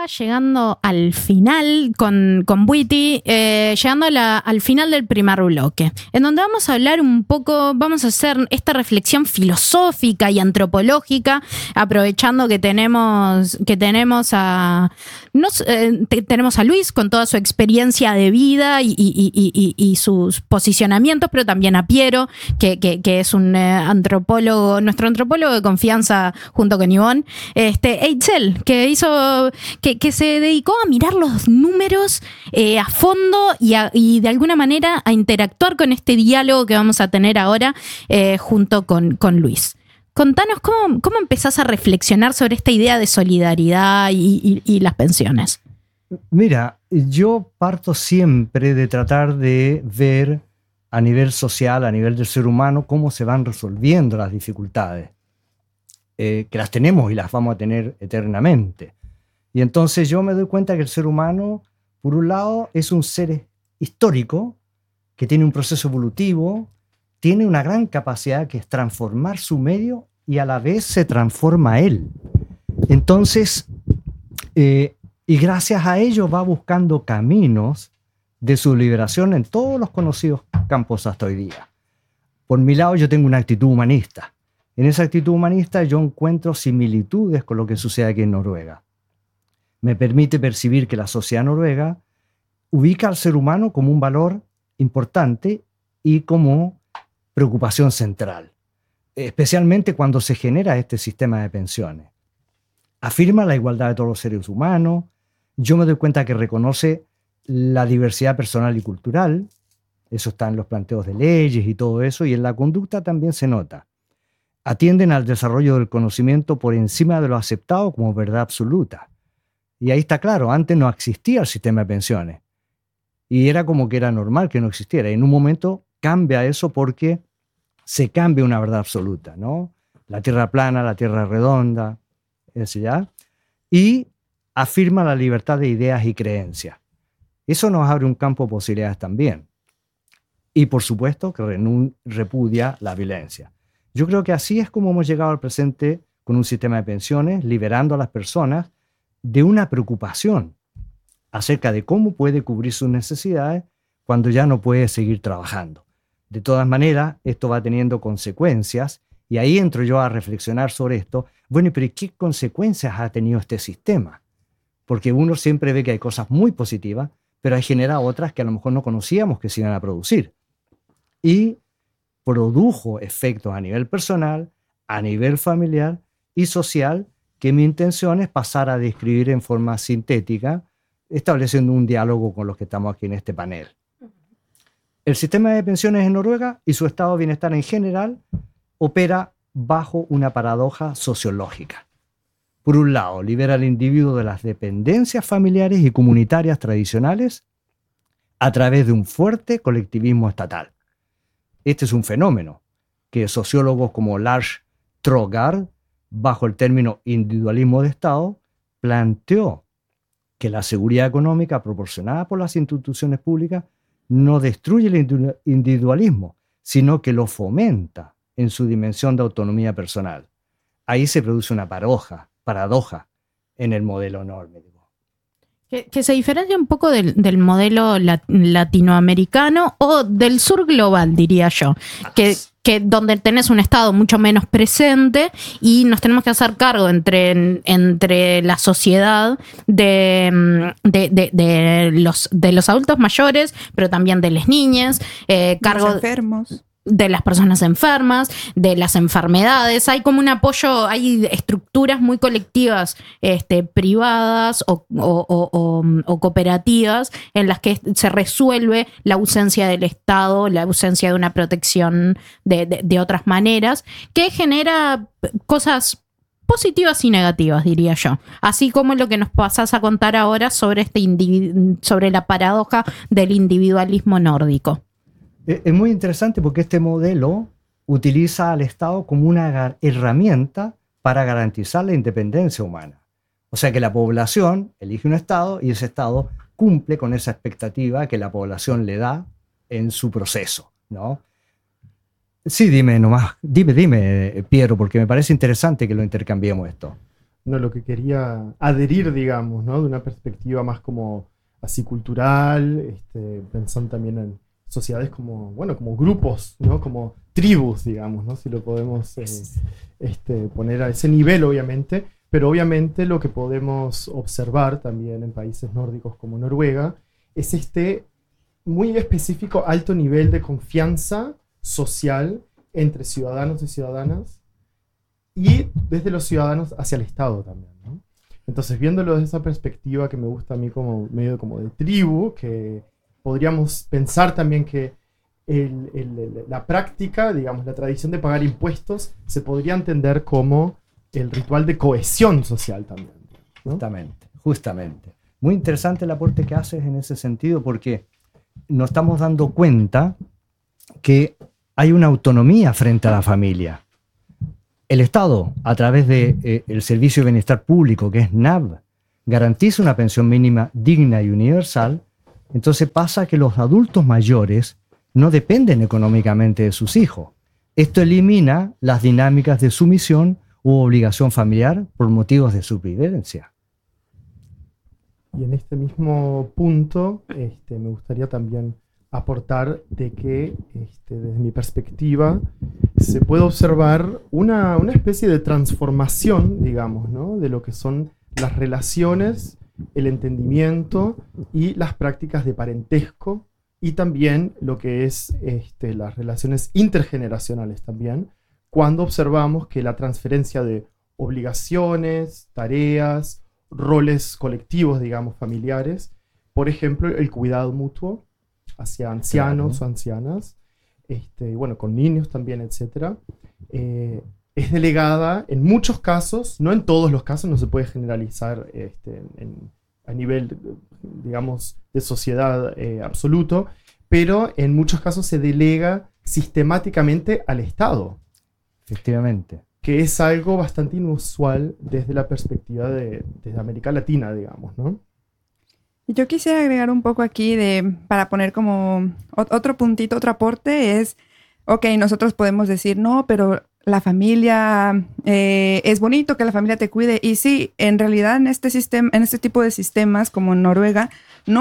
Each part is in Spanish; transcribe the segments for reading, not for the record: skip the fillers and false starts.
llegando al final con Bwiti, llegando al final del primer bloque, en donde vamos a hablar un poco, vamos a hacer esta reflexión filosófica y antropológica, aprovechando que tenemos a Luis con toda su experiencia de vida y sus posicionamientos, pero también a Piero, que es un antropólogo, nuestro antropólogo de confianza junto con Ivonne, Eitzel, que se dedicó a mirar los números a fondo y de alguna manera a interactuar con este diálogo que vamos a tener ahora junto con Luis. Contanos cómo empezás a reflexionar sobre esta idea de solidaridad y las pensiones. Mira, yo parto siempre de tratar de ver a nivel social, a nivel del ser humano, cómo se van resolviendo las dificultades, que las tenemos y las vamos a tener eternamente. Y entonces yo me doy cuenta que el ser humano, por un lado, es un ser histórico, que tiene un proceso evolutivo, tiene una gran capacidad que es transformar su medio y a la vez se transforma él. Entonces, y gracias a ello va buscando caminos de su liberación en todos los conocidos campos hasta hoy día. Por mi lado, yo tengo una actitud humanista. En esa actitud humanista yo encuentro similitudes con lo que sucede aquí en Noruega. Me permite percibir que la sociedad noruega ubica al ser humano como un valor importante y como preocupación central, especialmente cuando se genera este sistema de pensiones. Afirma la igualdad de todos los seres humanos. Yo me doy cuenta que reconoce la diversidad personal y cultural. Eso está en los planteos de leyes y todo eso, y en la conducta también se nota. Atienden al desarrollo del conocimiento por encima de lo aceptado como verdad absoluta. Y ahí está claro, antes no existía el sistema de pensiones. Y era como que era normal que no existiera. Y en un momento cambia eso porque se cambia una verdad absoluta, ¿no? La tierra plana, la tierra redonda, eso ya. Y afirma la libertad de ideas y creencias. Eso nos abre un campo de posibilidades también. Y por supuesto que repudia la violencia. Yo creo que así es como hemos llegado al presente con un sistema de pensiones, liberando a las personas de una preocupación acerca de cómo puede cubrir sus necesidades cuando ya no puede seguir trabajando. De todas maneras, esto va teniendo consecuencias y ahí entro yo a reflexionar sobre esto. Bueno, pero ¿qué consecuencias ha tenido este sistema? Porque uno siempre ve que hay cosas muy positivas, pero hay genera otras que a lo mejor no conocíamos que se iban a producir. Y produjo efectos a nivel personal, a nivel familiar y social, que mi intención es pasar a describir en forma sintética, estableciendo un diálogo con los que estamos aquí en este panel. El sistema de pensiones en Noruega y su estado de bienestar en general opera bajo una paradoja sociológica. Por un lado, libera al individuo de las dependencias familiares y comunitarias tradicionales a través de un fuerte colectivismo estatal. Este es un fenómeno que sociólogos como Lars Trøgard, bajo el término individualismo de Estado, planteó que la seguridad económica proporcionada por las instituciones públicas no destruye el individualismo, sino que lo fomenta en su dimensión de autonomía personal. Ahí se produce una paradoja en el modelo enorme. Que se diferencia un poco del modelo latinoamericano o del sur global, diría yo, que donde tenés un Estado mucho menos presente y nos tenemos que hacer cargo entre la sociedad de los adultos mayores, pero también de las niñas, cargo los enfermos, de las personas enfermas, de las enfermedades. Hay como un apoyo, hay estructuras muy colectivas, privadas o cooperativas, en las que se resuelve la ausencia del Estado, la ausencia de una protección de otras maneras, que genera cosas positivas y negativas, diría yo. Así como lo que nos pasás a contar ahora sobre sobre la paradoja del individualismo nórdico. Es muy interesante porque este modelo utiliza al Estado como una herramienta para garantizar la independencia humana. O sea que la población elige un Estado y ese Estado cumple con esa expectativa que la población le da en su proceso, ¿no? Sí, dime nomás, dime, Piero, porque me parece interesante que lo intercambiemos esto. lo que quería adherir, digamos, ¿no? De una perspectiva más como así cultural, pensando también en sociedades como, bueno, como grupos, ¿no? Como tribus, digamos, ¿no? Si lo podemos poner a ese nivel, obviamente, pero obviamente lo que podemos observar también en países nórdicos como Noruega es muy específico alto nivel de confianza social entre ciudadanos y ciudadanas y desde los ciudadanos hacia el Estado también, ¿no? Entonces, viéndolo desde esa perspectiva que me gusta a mí como medio como de tribu, que podríamos pensar también que la práctica, digamos, la tradición de pagar impuestos se podría entender como el ritual de cohesión social también, ¿no? Justamente. Muy interesante el aporte que haces en ese sentido, porque nos estamos dando cuenta que hay una autonomía frente a la familia. El Estado, a través del Servicio de Bienestar Público, que es NAB, garantiza una pensión mínima digna y universal. Entonces pasa que los adultos mayores no dependen económicamente de sus hijos. Esto elimina las dinámicas de sumisión u obligación familiar por motivos de supervivencia. Y en este mismo punto me gustaría también aportar de que desde mi perspectiva se puede observar una especie de transformación, digamos, ¿no? De lo que son las relaciones, el entendimiento y las prácticas de parentesco, y también lo que es las relaciones intergeneracionales también, cuando observamos que la transferencia de obligaciones, tareas, roles colectivos, digamos, familiares, por ejemplo, el cuidado mutuo hacia ancianos o ancianas, bueno, con niños también, etc., es delegada en muchos casos, no en todos los casos, no se puede generalizar a nivel, digamos, de sociedad absoluto, pero en muchos casos se delega sistemáticamente al Estado. Efectivamente. Que es algo bastante inusual desde la perspectiva de América Latina, digamos, ¿no? Yo quisiera agregar un poco aquí para poner como otro puntito, otro aporte es, ok, nosotros podemos decir, no, pero la familia, es bonito que la familia te cuide. Y sí, en realidad en este tipo de sistemas como en Noruega,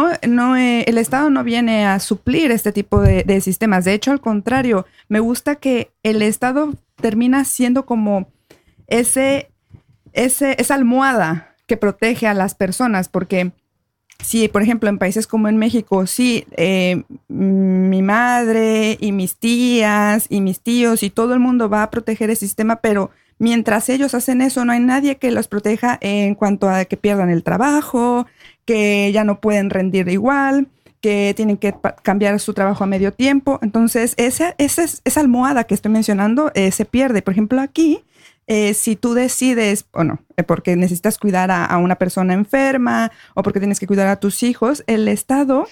el Estado no viene a suplir este tipo de sistemas. De hecho, al contrario, me gusta que el Estado termina siendo como esa almohada que protege a las personas, porque si, por ejemplo, en países como en México, sí, mi madre y mis tías y mis tíos y todo el mundo va a proteger el sistema, pero mientras ellos hacen eso, no hay nadie que los proteja en cuanto a que pierdan el trabajo, que ya no pueden rendir igual, que tienen que cambiar su trabajo a medio tiempo. Entonces, esa almohada que estoy mencionando se pierde. Por ejemplo, aquí, si tú decides, o no, porque necesitas cuidar a una persona enferma o porque tienes que cuidar a tus hijos, el Estado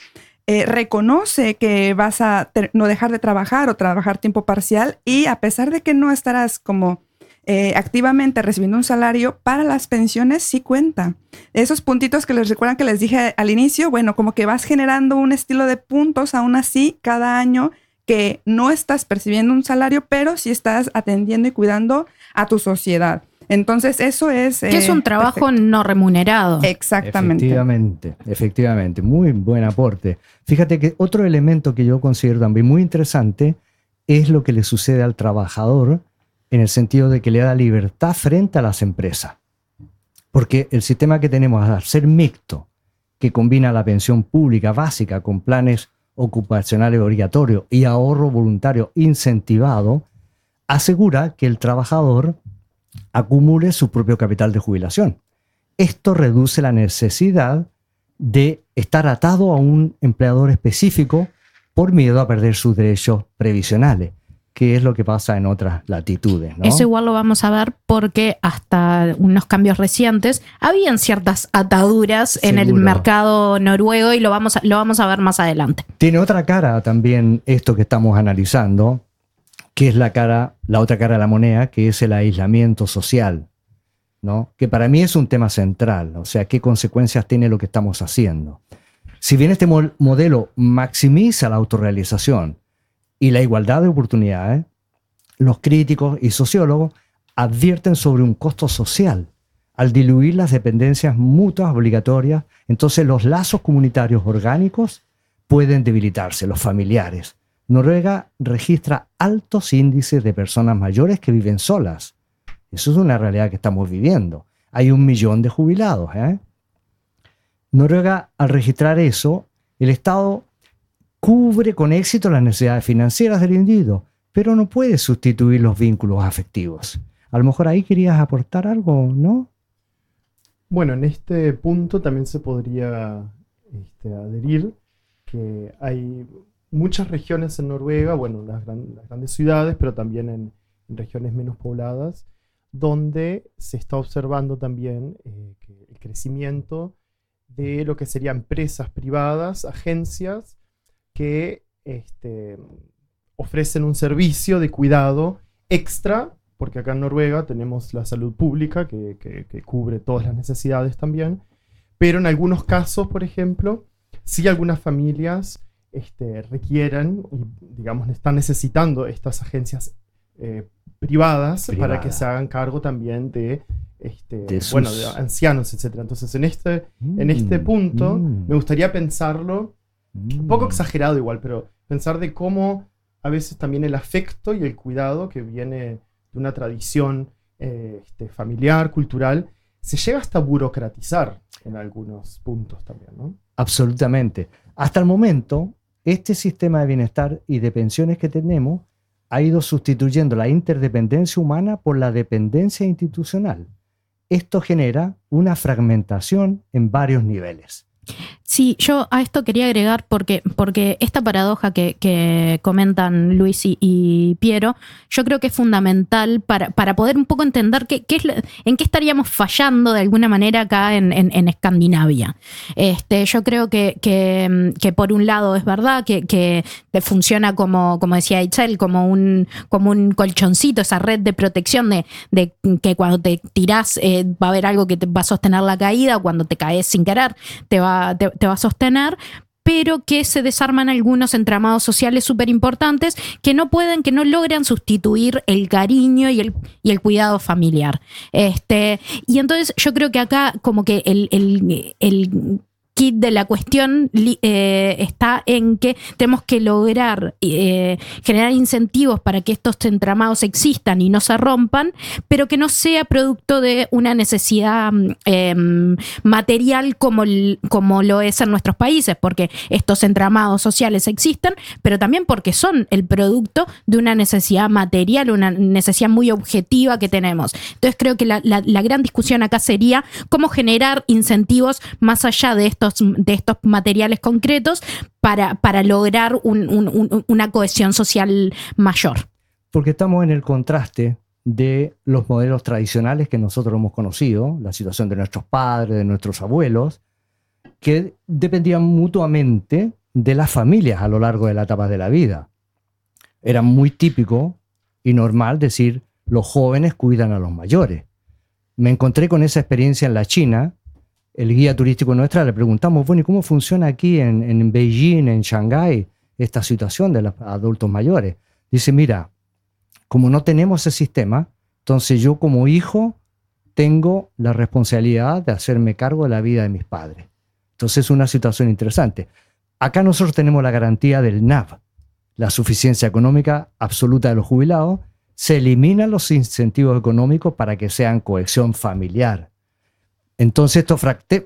reconoce que vas a no dejar de trabajar o trabajar tiempo parcial, y a pesar de que no estarás como activamente recibiendo un salario, para las pensiones sí cuenta. Esos puntitos que les recuerdan que les dije al inicio, bueno, como que vas generando un estilo de puntos aún así cada año, que no estás percibiendo un salario, pero sí estás atendiendo y cuidando a tu sociedad. Entonces, eso es... que es un trabajo perfecto. No remunerado. Exactamente. Efectivamente. Muy buen aporte. Fíjate que otro elemento que yo considero también muy interesante es lo que le sucede al trabajador, en el sentido de que le da libertad frente a las empresas. Porque el sistema que tenemos, al ser mixto, que combina la pensión pública básica con planes ocupacionales obligatorios y ahorro voluntario incentivado, asegura que el trabajador acumule su propio capital de jubilación. Esto reduce la necesidad de estar atado a un empleador específico por miedo a perder sus derechos previsionales, que es lo que pasa en otras latitudes, ¿no? Eso igual lo vamos a ver porque hasta unos cambios recientes habían ciertas ataduras en el mercado noruego, y lo vamos a ver más adelante. Tiene otra cara también esto que estamos analizando, que es la otra cara de la moneda, que es el aislamiento social, ¿no? Que para mí es un tema central, o sea, qué consecuencias tiene lo que estamos haciendo. Si bien este modelo maximiza la autorrealización y la igualdad de oportunidades, los críticos y sociólogos advierten sobre un costo social Al diluir las dependencias mutuas obligatorias, entonces los lazos comunitarios orgánicos pueden debilitarse, los familiares. Noruega registra altos índices de personas mayores que viven solas. Eso es una realidad que estamos viviendo. Hay 1 millón de jubilados. Noruega, al registrar eso, el Estado cubre con éxito las necesidades financieras del individuo, pero no puede sustituir los vínculos afectivos. A lo mejor ahí querías aportar algo, ¿no? Bueno, en este punto también se podría adherir que hay muchas regiones en Noruega, bueno, las grandes ciudades, pero también en regiones menos pobladas, donde se está observando también que el crecimiento de lo que serían empresas privadas, agencias que ofrecen un servicio de cuidado extra, porque acá en Noruega tenemos la salud pública que cubre todas las necesidades también, pero en algunos casos, por ejemplo, sí algunas familias requieren y, digamos, están necesitando estas agencias privadas para que se hagan cargo también de ancianos, etc. Entonces, en este punto, me gustaría pensarlo, un poco exagerado igual, pero pensar de cómo a veces también el afecto y el cuidado que viene de una tradición familiar, cultural, se llega hasta burocratizar en algunos puntos también, ¿no? Absolutamente. Hasta el momento, este sistema de bienestar y de pensiones que tenemos ha ido sustituyendo la interdependencia humana por la dependencia institucional. Esto genera una fragmentación en varios niveles. Sí, yo a esto quería agregar porque esta paradoja que comentan Luis y Piero, yo creo que es fundamental para poder un poco entender en qué estaríamos fallando de alguna manera acá en Escandinavia. Yo creo que por un lado es verdad que funciona como decía Itzel, como un colchoncito, esa red de protección de que cuando te tirás va a haber algo que te va a sostener la caída, cuando te caes sin querer te va a sostener, pero que se desarman algunos entramados sociales súper importantes que no logran sustituir el cariño y el cuidado familiar. Y entonces yo creo que acá como que el kit de la cuestión está en que tenemos que lograr generar incentivos para que estos entramados existan y no se rompan, pero que no sea producto de una necesidad material como lo es en nuestros países, porque estos entramados sociales existen, pero también porque son el producto de una necesidad material, una necesidad muy objetiva que tenemos. Entonces creo que la gran discusión acá sería cómo generar incentivos más allá de estos materiales concretos para lograr una cohesión social mayor. Porque estamos en el contraste de los modelos tradicionales que nosotros hemos conocido, la situación de nuestros padres, de nuestros abuelos, que dependían mutuamente de las familias a lo largo de la etapa de la vida. Era muy típico y normal decir, los jóvenes cuidan a los mayores. Me encontré con esa experiencia en la China. El guía turístico nuestra le preguntamos, bueno, ¿y cómo funciona aquí en Beijing, en Shanghái, esta situación de los adultos mayores? Dice, mira, como no tenemos ese sistema, entonces yo como hijo tengo la responsabilidad de hacerme cargo de la vida de mis padres. Entonces es una situación interesante. Acá nosotros tenemos la garantía del NAV, la suficiencia económica absoluta de los jubilados. Se eliminan los incentivos económicos para que sean cohesión familiar. Entonces esto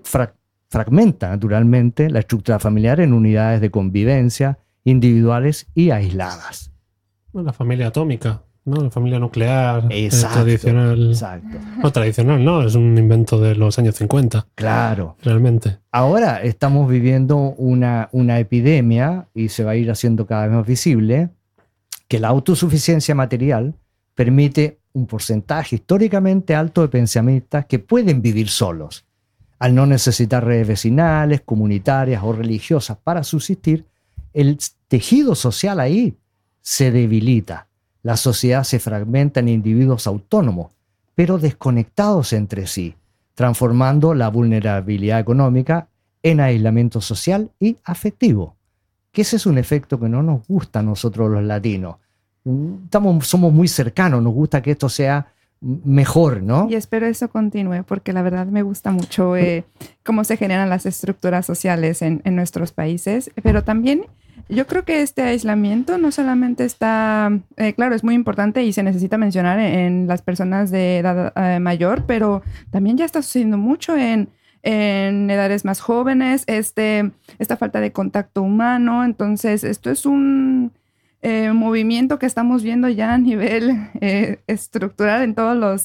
fragmenta naturalmente la estructura familiar en unidades de convivencia individuales y aisladas. La familia atómica, ¿no? La familia nuclear. Exacto, tradicional. Exacto. No, tradicional, no, es un invento de los años 50. Claro. Realmente. Ahora estamos viviendo una epidemia, y se va a ir haciendo cada vez más visible, que la autosuficiencia material permite un porcentaje históricamente alto de pensionistas que pueden vivir solos. Al no necesitar redes vecinales, comunitarias o religiosas para subsistir, el tejido social ahí se debilita. La sociedad se fragmenta en individuos autónomos, pero desconectados entre sí, transformando la vulnerabilidad económica en aislamiento social y afectivo. Que ese es un efecto que no nos gusta a nosotros los latinos. Somos muy cercanos, nos gusta que esto sea mejor, ¿no? Y espero eso continúe, porque la verdad me gusta mucho cómo se generan las estructuras sociales en nuestros países, pero también yo creo que este aislamiento no solamente está, claro, es muy importante y se necesita mencionar en las personas de edad mayor, pero también ya está sucediendo mucho en edades más jóvenes, esta falta de contacto humano. Entonces, esto es un movimiento que estamos viendo ya a nivel estructural en todas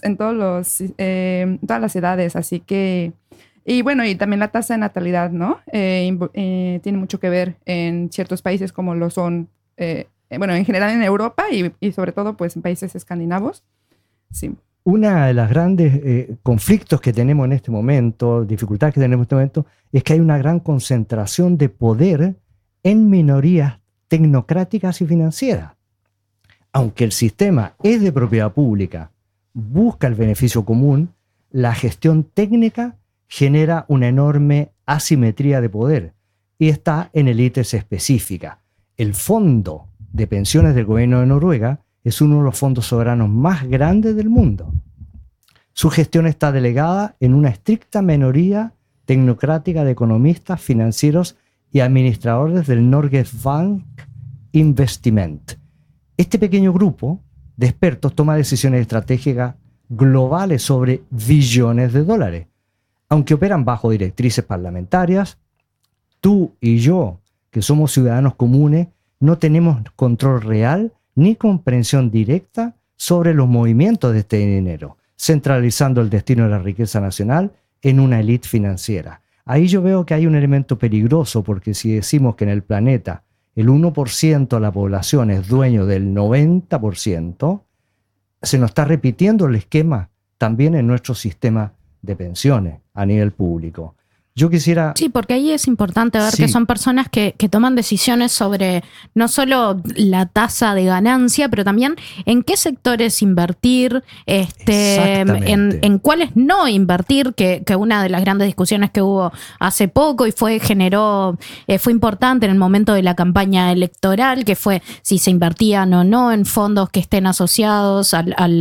las edades. Así que, y bueno, y también la tasa de natalidad, ¿no? Tiene mucho que ver en ciertos países como lo son, bueno, en general en Europa y sobre todo pues en países escandinavos. Sí. Una de las grandes conflictos que tenemos en este momento, dificultades que tenemos en este momento, es que hay una gran concentración de poder en minorías tecnocráticas y financieras. Aunque el sistema es de propiedad pública, busca el beneficio común, la gestión técnica genera una enorme asimetría de poder y está en élites específicas. El fondo de pensiones del gobierno de Noruega es uno de los fondos soberanos más grandes del mundo. Su gestión está delegada en una estricta minoría tecnocrática de economistas, financieros y administradores del Norges Bank Investment. Este pequeño grupo de expertos toma decisiones estratégicas globales sobre billones de dólares. Aunque operan bajo directrices parlamentarias, tú y yo, que somos ciudadanos comunes, no tenemos control real ni comprensión directa sobre los movimientos de este dinero, centralizando el destino de la riqueza nacional en una élite financiera. Ahí yo veo que hay un elemento peligroso, porque si decimos que en el planeta el 1% de la población es dueño del 90%, se nos está repitiendo el esquema también en nuestro sistema de pensiones a nivel público. Yo quisiera... Sí, porque ahí es importante ver Sí. que son personas que toman decisiones sobre no solo la tasa de ganancia, pero también en qué sectores invertir, Exactamente. en cuáles no invertir, que una de las grandes discusiones que hubo hace poco y fue importante en el momento de la campaña electoral, que fue si se invertían o no en fondos que estén asociados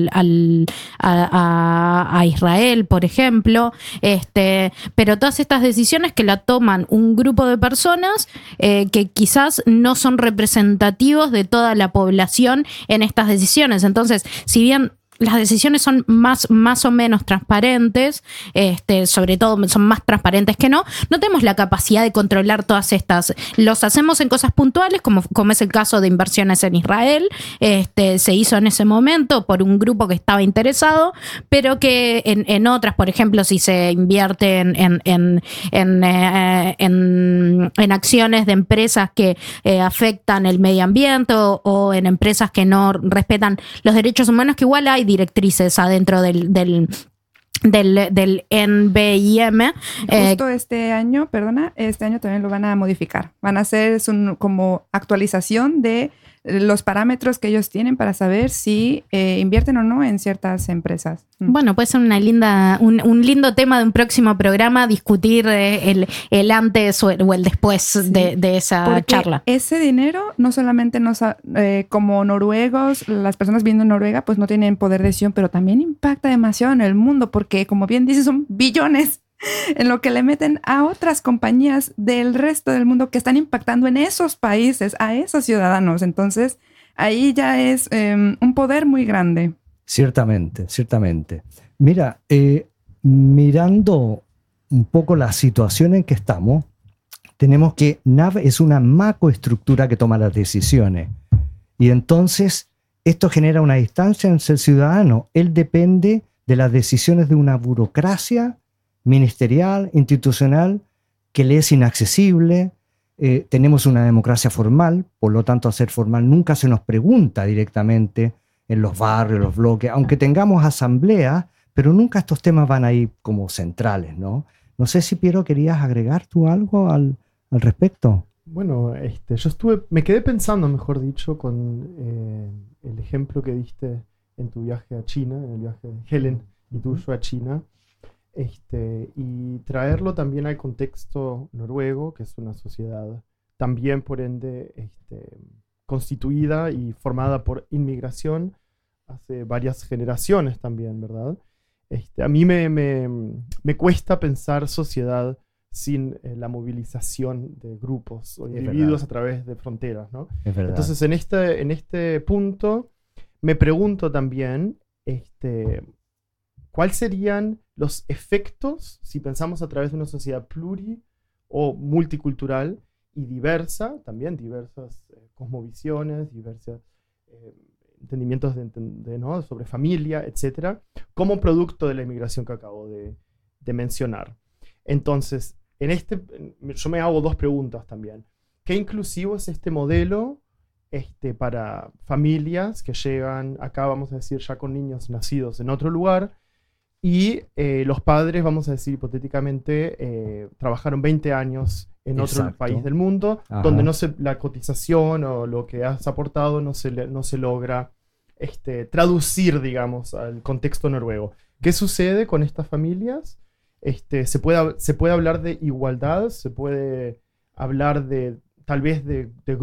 a Israel, por ejemplo, pero todas estas decisiones que la toman un grupo de personas que quizás no son representativos de toda la población en estas decisiones. Entonces, si bien las decisiones son más o menos transparentes, sobre todo son más transparentes que no tenemos la capacidad de controlar todas estas. Los hacemos en cosas puntuales, como es el caso de inversiones en Israel. Se hizo en ese momento por un grupo que estaba interesado, pero que en otras, por ejemplo, si se invierte en acciones de empresas que afectan el medio ambiente o en empresas que no respetan los derechos humanos, que igual hay directrices adentro del NBIM. Justo este año también lo van a modificar. Van a hacer como actualización de los parámetros que ellos tienen para saber si invierten o no en ciertas empresas. Bueno, puede ser un lindo tema de un próximo programa, discutir el antes o el después de esa Porque charla. Ese dinero no solamente como noruegos, las personas viviendo en Noruega, pues no tienen poder de decisión, pero también impacta demasiado en el mundo, porque como bien dices, son billones en lo que le meten a otras compañías del resto del mundo que están impactando en esos países, a esos ciudadanos. Entonces, ahí ya es un poder muy grande. Ciertamente, ciertamente. Mira, mirando un poco la situación en que estamos, tenemos que NAV es una macroestructura que toma las decisiones. Y entonces, esto genera una distancia entre el ciudadano. Él depende de las decisiones de una burocracia ministerial, institucional, que le es inaccesible. Tenemos una democracia formal, por lo tanto, al ser formal nunca se nos pregunta directamente en los barrios, los bloques, aunque tengamos asambleas, pero nunca estos temas van ahí como centrales, ¿no? No sé si, Piero, querías agregar tú algo al respecto. Bueno, me quedé pensando, mejor dicho, con el ejemplo que diste en tu viaje a China, en el viaje de Helen y tuyo a China, y traerlo también al contexto noruego, que es una sociedad también, por ende, constituida y formada por inmigración, hace varias generaciones también, ¿verdad? A mí me cuesta pensar sociedad sin la movilización de grupos o individuos a través de fronteras, ¿no? Es verdad. Entonces, en este punto, me pregunto también, ¿cuáles serían los efectos si pensamos a través de una sociedad o multicultural y diversa, también diversas cosmovisiones, diversos entendimientos ¿no? sobre familia, etcétera, como producto de la inmigración que acabo de mencionar? Entonces, yo me hago dos preguntas también. ¿Qué inclusivo es este modelo para familias que llegan acá, vamos a decir, ya con niños nacidos en otro lugar? Y los padres, vamos a decir hipotéticamente, trabajaron 20 años en otro país del mundo, donde la cotización o lo que has aportado no se logra traducir, digamos, al contexto noruego. ¿Qué sucede con estas familias? Se puede hablar de igualdad, se puede hablar tal vez de